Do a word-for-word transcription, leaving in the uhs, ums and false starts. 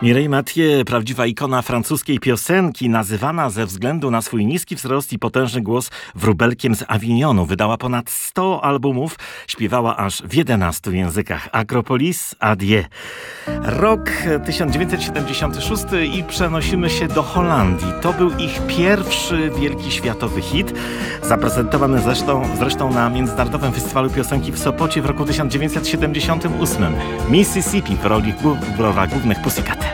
Mireille Mathieu, prawdziwa ikona francuskiej piosenki, nazywana ze względu na swój niski wzrost i potężny głos wróbelkiem z Avignonu. Wydała ponad sto albumów, śpiewała aż w jedenastu językach. Acropolis, Adieu. Rok tysiąc dziewięćset siedemdziesiąty szósty i przenosimy się do Holandii. To był ich pierwszy wielki światowy hit, zaprezentowany zresztą, zresztą na Międzynarodowym Festiwalu Piosenki w Sopocie w roku tysiąc dziewięćset siedemdziesiątym ósmym. Mississippi w roli w rolach głównych Pussycat.